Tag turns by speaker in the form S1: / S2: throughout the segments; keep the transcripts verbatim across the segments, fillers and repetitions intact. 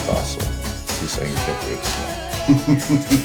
S1: Spaß an. Das ist eigentlich ein Extra.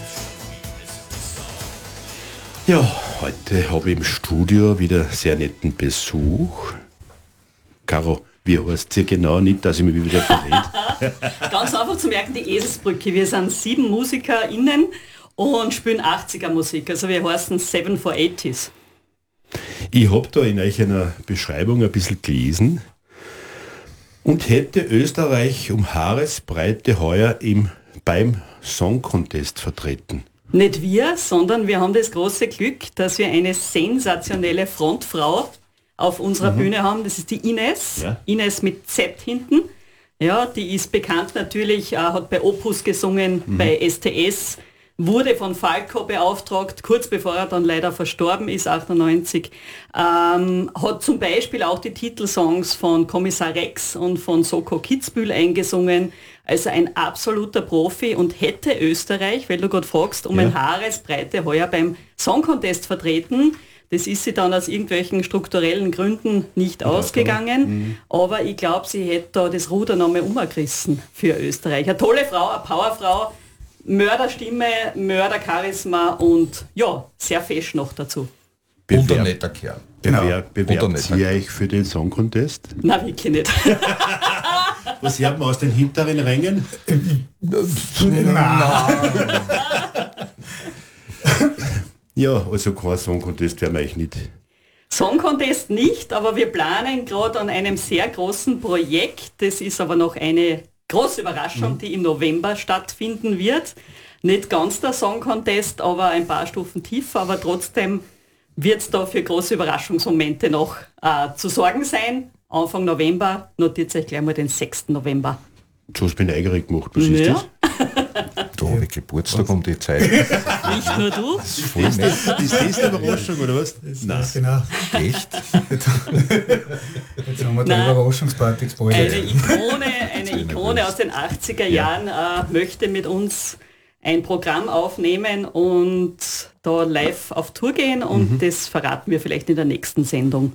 S2: Ja, heute habe ich im Studio wieder sehr netten Besuch. Caro, wie heißt sie genau? Nicht, dass ich mich wieder verrede.
S3: Ganz einfach zu merken, die Eselsbrücke. Wir sind sieben MusikerInnen und spielen achtziger Musik. Also wir heißen Seven for Eighties.
S2: Ich habe da in euch einer Beschreibung ein bisschen gelesen und hätte Österreich um Haaresbreite heuer im, beim Song Contest vertreten.
S3: Nicht wir, sondern wir haben das große Glück, dass wir eine sensationelle Frontfrau auf unserer mhm. Bühne haben. Das ist die Ines. Ja. Ines mit Z hinten. Ja, die ist bekannt natürlich, äh, hat bei Opus gesungen, mhm. bei S T S, wurde von Falco beauftragt, kurz bevor er dann leider verstorben ist, achtundneunzig. Ähm, hat zum Beispiel auch die Titelsongs von Kommissar Rex und von Soko Kitzbühel eingesungen. Also ein absoluter Profi und hätte Österreich, weil du gerade fragst, um ja. ein Haaresbreite heuer beim Song Contest vertreten. Das ist sie dann aus irgendwelchen strukturellen Gründen nicht ja, ausgegangen. Mhm. Aber ich glaube, sie hätte da das Ruder nochmal umgerissen für Österreich. Eine tolle Frau, eine Powerfrau, Mörderstimme, Mördercharisma und ja, sehr fesch noch dazu.
S1: Bewerb, und ein netter Kerl.
S2: Genau. Bewerb, bewerbt ihr euch für den Song Contest?
S3: Nein, wirklich nicht.
S2: Was hört man aus den hinteren Rängen? Ja, also kein Song Contest werden wir euch nicht.
S3: Song Contest nicht, aber wir planen gerade an einem sehr großen Projekt. Das ist aber noch eine große Überraschung, mhm. die im November stattfinden wird. Nicht ganz der Song Contest, aber ein paar Stufen tiefer, aber trotzdem wird es da für große Überraschungsmomente noch äh, zu sorgen sein. Anfang November, notiert euch gleich mal den sechsten November.
S2: Du hast mich neugierig gemacht, was ist
S3: ja.
S2: das?
S1: Da habe ich Geburtstag um die Zeit.
S3: Nicht nur du.
S2: Das ist, ist, das, ist das eine Überraschung, oder was?
S4: Nein. Genau.
S1: Echt?
S4: Jetzt haben wir die Überraschungsparty gespoilert.
S3: Eine Ikone, eine Ikone aus den achtziger Jahren äh, möchte mit uns ein Programm aufnehmen und da live auf Tour gehen und mhm. das verraten wir vielleicht in der nächsten Sendung.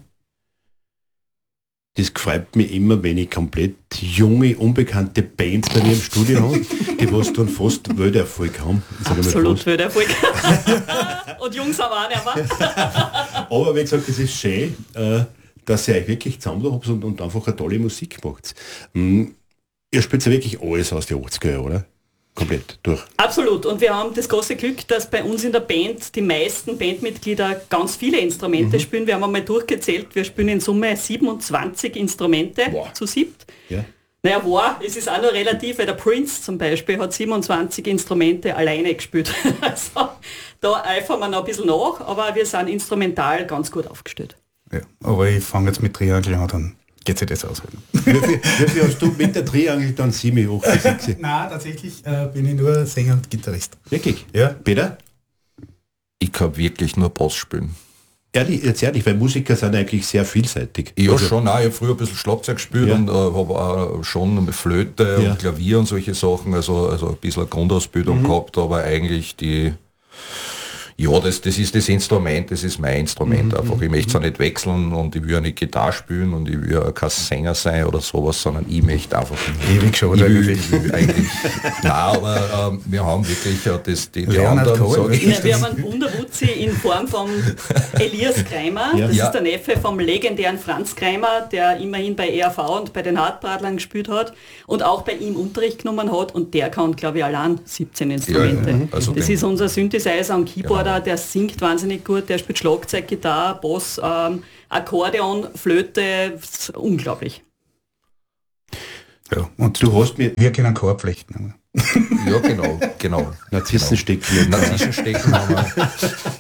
S2: Das freut mich immer, wenn ich komplett junge, unbekannte Bands bei mir im Studio habe, die was dann fast Welterfolg haben.
S3: Absolut Welterfolg. Und Jungs haben auch nicht mehr.
S2: Aber wie gesagt, es ist schön, dass ihr euch wirklich zusammen habt und, und einfach eine tolle Musik macht. Ihr spielt ja wirklich alles aus den achtziger Jahren, oder? Komplett durch.
S3: Absolut. Und wir haben das große Glück, dass bei uns in der Band die meisten Bandmitglieder ganz viele Instrumente mhm. spielen. Wir haben einmal durchgezählt, wir spielen in Summe siebenundzwanzig Instrumente wow. zu siebt. Ja. Naja, wow, es ist auch nur relativ, weil der Prince zum Beispiel hat siebenundzwanzig Instrumente alleine gespielt. Also da eifern wir noch ein bisschen nach, aber wir sind instrumental ganz gut aufgestellt.
S4: Ja, aber ich fange jetzt mit Triangel an, dann geht sich das aus.
S2: Wie viel, wie viel hast du mit der Triangel dann sieben hoch?
S4: Nein, tatsächlich äh, bin ich nur Sänger und Gitarrist.
S2: Wirklich?
S4: Ja.
S2: Peter?
S1: Ich kann wirklich nur Bass spielen.
S2: Ehrlich, jetzt ehrlich, weil Musiker sind eigentlich sehr vielseitig.
S1: Ja,
S2: also,
S1: schon, auch. Ich habe früher ein bisschen Schlagzeug gespielt ja. und äh, habe auch schon mit Flöte ja. und Klavier und solche Sachen, also, also ein bisschen eine Grundausbildung mhm. gehabt, aber eigentlich die ja, das, das ist das Instrument, das ist mein Instrument mhm, einfach. Ich möchte es auch nicht wechseln und ich will ja nicht Gitarre spielen und ich will ja kein Sänger sein oder sowas, sondern ich möchte einfach...
S4: Ewig schon,
S1: ich will, ich will eigentlich... Nein, aber ähm, wir haben wirklich ja das, die, die anderen...
S3: Sag ich, ja, wir haben einen Wunderwutzi in Form von Elias Kreimer. Ja. Das ja. ist der Neffe vom legendären Franz Kreimer, der immerhin bei E R V und bei den Hartbradlern gespielt hat und auch bei ihm Unterricht genommen hat und der kann, glaube ich, allein siebzehn Instrumente. Ja, ja. Also das ist unser Synthesizer und Keyboarder. Ja. Der singt wahnsinnig gut, der spielt Schlagzeug, Gitarre, Bass, ähm, Akkordeon, Flöte, unglaublich.
S4: Ja, und du hast mir... Wir können Chor flechten.
S1: Ja, genau, genau.
S2: Narzissenstecken.
S1: Narzissenstecken haben wir.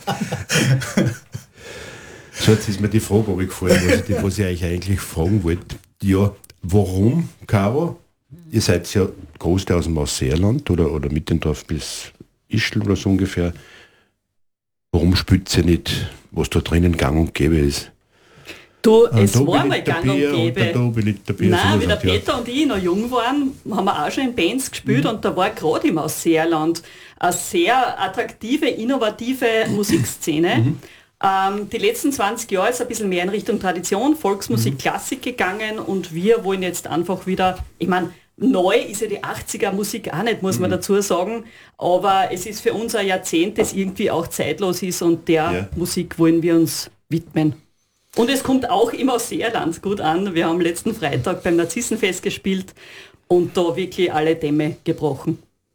S2: So, jetzt ist mir die Frage abgefallen, was ich, was ich euch eigentlich fragen wollte. Ja, warum, Caro? Ihr seid ja Großteil aus dem Ausseerland oder, oder Mittendorf bis Ischl oder so ungefähr. Warum spielt ihr nicht, was da drinnen gang und gäbe ist?
S3: Du,
S2: ah,
S3: es war mal gang und gäbe. Nein, wie der Peter ja. und ich noch jung waren, haben wir auch schon in Bands gespielt mhm. und da war gerade im Ausseerland eine sehr attraktive, innovative Musikszene. Mhm. Ähm, die letzten zwanzig Jahre ist ein bisschen mehr in Richtung Tradition, Volksmusik, mhm. Klassik gegangen und wir wollen jetzt einfach wieder, ich meine, neu ist ja die achtziger Musik auch nicht, muss man dazu sagen. Aber es ist für uns ein Jahrzehnt, das irgendwie auch zeitlos ist und der ja. Musik wollen wir uns widmen. Und es kommt auch immer aus Seerland gut an. Wir haben letzten Freitag beim Narzissenfest gespielt und da wirklich alle Dämme gebrochen.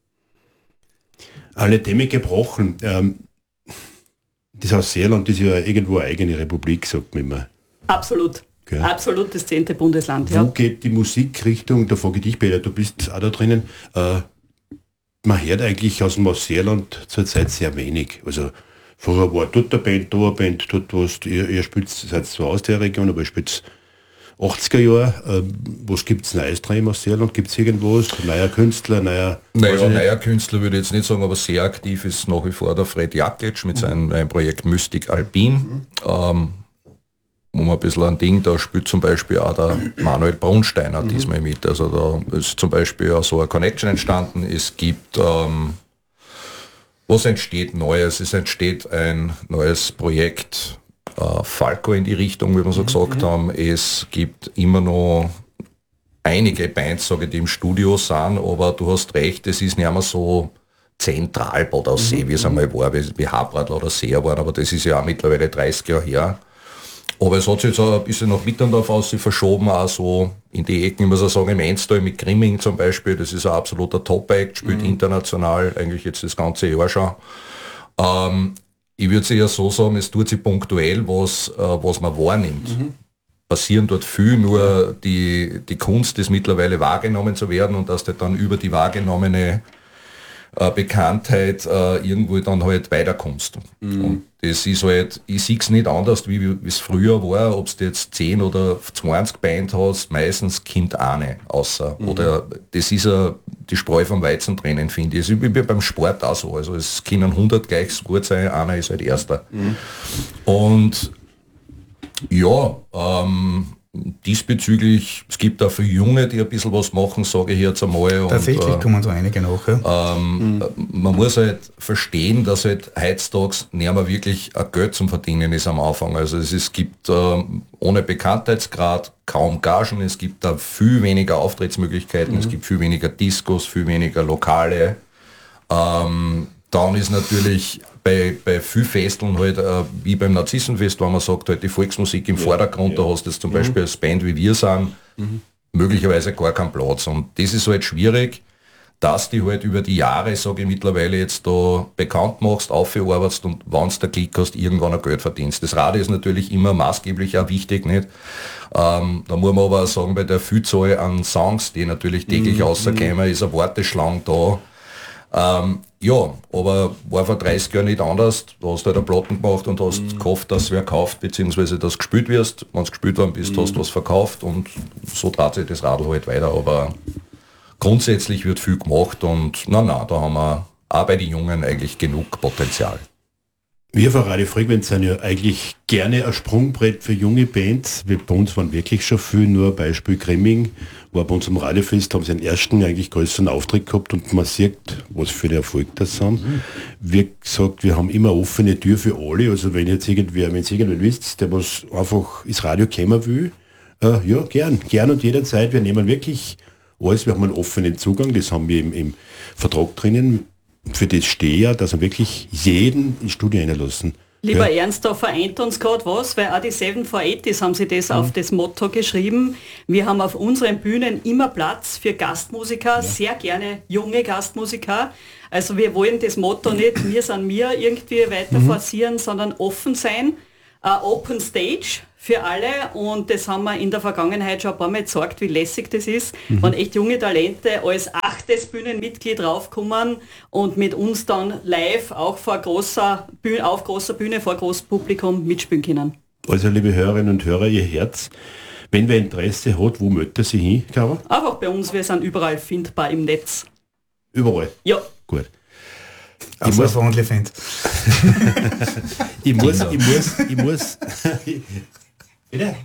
S2: Alle Dämme gebrochen. Ähm, das Haus Seerland ist ja irgendwo eine eigene Republik, sagt man immer.
S3: Absolut. Okay. Absolut das zehnte Bundesland.
S2: Wo
S3: ja.
S2: geht die Musikrichtung? Da frage ich dich, Peter, du bist auch da drinnen. Äh, man hört eigentlich aus dem Haus Seerland zurzeit sehr wenig. Also vorher war dort eine Band, da eine Band, dort was, ihr, ihr spielt, seid zwar aus der Region, aber ihr spielt achtziger Jahre. Äh, was gibt es Neues drin aus Seerland? Gibt es irgendwas? Neuer Künstler, neuer...
S1: Naja, neuer Künstler würde ich jetzt nicht sagen, aber sehr aktiv ist nach wie vor der Fred Jakic mit seinem mhm. Projekt Mystic Alpin. Mhm. Ähm, wo man ein bisschen ein Ding, da spielt zum Beispiel auch der Manuel Brunsteiner mhm. diesmal mit. Also da ist zum Beispiel auch so eine Connection entstanden. Es gibt... Ähm, was entsteht Neues? Es entsteht ein neues Projekt, äh, Falco in die Richtung, wie wir so mhm. gesagt haben. Es gibt immer noch einige Bands, sage ich, die im Studio sind, aber du hast recht, es ist nicht mehr so zentral Bad Aussee, mhm. wie es einmal war, wie, wie Habradl oder See waren, aber das ist ja auch mittlerweile dreißig Jahre her. Aber es hat sich jetzt auch ein bisschen nach Mitterndorf aus verschoben, auch so in die Ecken, ich muss auch sagen, im Enstal mit Grimming zum Beispiel, das ist ein absoluter Top-Act, spielt mhm. international, eigentlich jetzt das ganze Jahr schon. Ähm, ich würde eher so sagen, es tut sich punktuell, was, äh, was man wahrnimmt. Mhm. Passieren dort viel, nur die, die Kunst ist mittlerweile wahrgenommen zu werden und dass du dann über die wahrgenommene äh, Bekanntheit äh, irgendwo dann halt weiterkommst. Mhm. Und das ist halt, ich sehe es nicht anders, wie es früher war, ob du jetzt zehn oder zwanzig Band hast, meistens kommt eine außer. Mhm. Oder das ist ja die Spreu vom Weizen trennen, finde ich. Es ist wie beim Sport auch so. Also es können hundert gleich so gut sein, einer ist halt erster. Mhm. Und ja, ähm, diesbezüglich, es gibt auch für Junge, die ein bisschen was machen, sage ich jetzt einmal.
S4: Tatsächlich und, äh, kommen so einige nach.
S1: Ja. Ähm, mhm. Man muss halt verstehen, dass halt heutzutage nicht mehr wirklich ein Geld zum Verdienen ist am Anfang. Also es, es gibt ähm, ohne Bekanntheitsgrad kaum Gagen, es gibt da viel weniger Auftrittsmöglichkeiten, mhm. es gibt viel weniger Discos, viel weniger Lokale. Ähm, dann ist natürlich bei, bei viel Festeln halt, äh, wie beim Narzissenfest, wenn man sagt, halt die Volksmusik im ja, Vordergrund, ja. da hast du jetzt zum mhm. Beispiel als Band wie wir sind, mhm. möglicherweise gar keinen Platz. Und das ist halt schwierig, dass die halt über die Jahre, sage ich mittlerweile, jetzt da bekannt machst, aufgearbeitet und wenn du der Klick hast, irgendwann ein Geld verdienst. Das Radio ist natürlich immer maßgeblich auch wichtig, nicht? Ähm, da muss man aber auch sagen, bei der Vielzahl an Songs, die natürlich täglich mhm. rauskommen, ist eine Warteschlange da. Ähm, ja, aber war vor dreißig Jahren nicht anders. Du hast halt eine Platten gemacht und hast mhm. gehofft, dass wer kauft, beziehungsweise dass gespielt wirst. Wenn du gespielt worden bist, mhm. hast du was verkauft und so dreht sich das Radl halt weiter. Aber grundsätzlich wird viel gemacht und na na, da haben wir auch bei den Jungen eigentlich genug Potenzial.
S2: Wir von Radio Frequenz sind ja eigentlich gerne ein Sprungbrett für junge Bands. Wir, bei uns waren wirklich schon viel, nur Beispiel Grimming war bei uns am Radiofest, haben sie den ersten eigentlich größeren Auftritt gehabt und man sieht, was für den Erfolg das sind. Mhm. Wie gesagt, wir haben immer eine offene Tür für alle, also wenn jetzt irgendwer, wenn ihr irgendwer wisst, der was einfach ins Radio kommen will, äh, ja, gern, gern und jederzeit, wir nehmen wirklich alles, wir haben einen offenen Zugang, das haben wir im, im Vertrag drinnen. Für das stehe ja, dass wir wirklich jeden ins Studio reinlassen.
S3: Lieber
S2: ja.
S3: Ernst, da vereint uns gerade was, weil auch die Seven for Eighties haben sie das mhm. auf das Motto geschrieben. Wir haben auf unseren Bühnen immer Platz für Gastmusiker, ja. sehr gerne junge Gastmusiker. Also wir wollen das Motto nicht, wir sind mir irgendwie weiter mhm. forcieren, sondern offen sein. Uh, Open Stage für alle und das haben wir in der Vergangenheit schon ein paar Mal gezeigt, wie lässig das ist, mhm. wenn echt junge Talente als achtes Bühnenmitglied raufkommen und mit uns dann live auch vor großer Bühne, auf großer Bühne vor großem Publikum mitspielen können.
S2: Also liebe Hörerinnen und Hörer, ihr Herz, wenn wer Interesse hat, wo möchte sie hin, Caro?
S3: Einfach bei uns, wir sind überall findbar im Netz.
S2: Überall?
S3: Ja.
S2: Gut.
S4: Ich also muss OnlyFans.
S2: ich muss, ich muss, ich muss. Bitte?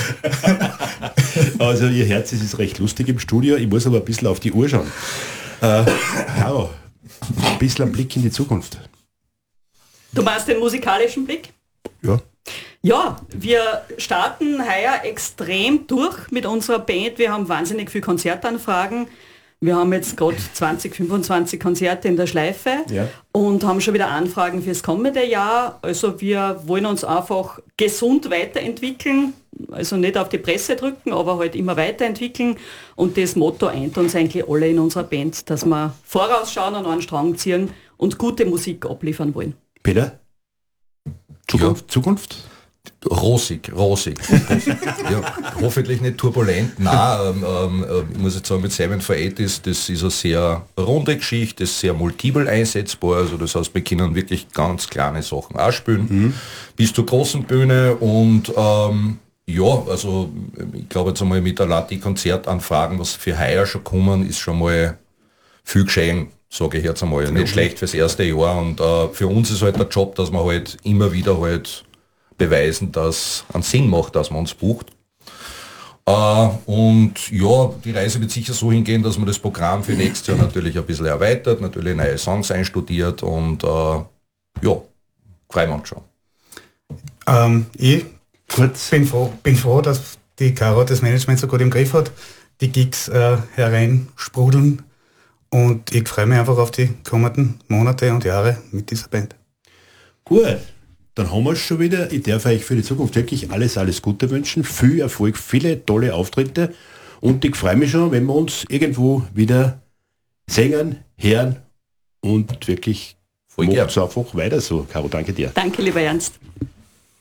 S2: Also ihr Herz ist recht lustig im Studio, ich muss aber ein bisschen auf die Uhr schauen. Äh, ja, ein bisschen ein Blick in die Zukunft.
S3: Du meinst den musikalischen Blick?
S2: Ja.
S3: Ja, wir starten heuer extrem durch mit unserer Band. Wir haben wahnsinnig viele Konzertanfragen. Wir haben jetzt gerade zwanzig, fünfundzwanzig Konzerte in der Schleife
S2: ja.
S3: und haben schon wieder Anfragen fürs kommende Jahr. Also wir wollen uns einfach gesund weiterentwickeln, also nicht auf die Presse drücken, aber halt immer weiterentwickeln. Und das Motto eint uns eigentlich alle in unserer Band, dass wir vorausschauen und einen Strang ziehen und gute Musik abliefern wollen.
S2: Peter? Zukunft?
S1: Ja.
S2: Zukunft?
S1: Rosig, rosig. Ja, hoffentlich nicht turbulent. Nein, ähm, ähm, ich muss jetzt sagen, mit Simon for Eight ist, das ist eine sehr runde Geschichte, das ist sehr multiple einsetzbar. Also das heißt, wir können wirklich ganz kleine Sachen auch spielen, mhm. bis zur großen Bühne. Und ähm, ja, also ich glaube jetzt einmal mit der Lati-Konzertanfragen, was für heuer schon kommen, ist schon mal viel geschehen, sage ich jetzt einmal. Nicht schlecht fürs erste Jahr. Und äh, für uns ist halt der Job, dass wir halt immer wieder halt beweisen, dass es einen Sinn macht, dass man uns bucht. Äh, und ja, die Reise wird sicher so hingehen, dass man das Programm für nächstes Jahr natürlich ein bisschen erweitert, natürlich neue Songs einstudiert und äh, ja, freuen wir uns schon.
S4: Ähm, ich Kurz. Bin, froh, bin froh, dass die Caro das Management so gut im Griff hat, die Gigs äh, hereinsprudeln und ich freue mich einfach auf die kommenden Monate und Jahre mit dieser Band.
S2: Gut. Dann haben wir es schon wieder. Ich darf euch für die Zukunft wirklich alles, alles Gute wünschen. Viel Erfolg, viele tolle Auftritte. Und ich freue mich schon, wenn wir uns irgendwo wieder singen, hören und wirklich
S1: voll gern.
S2: So einfach weiter so. Caro, danke dir.
S3: Danke, lieber Ernst.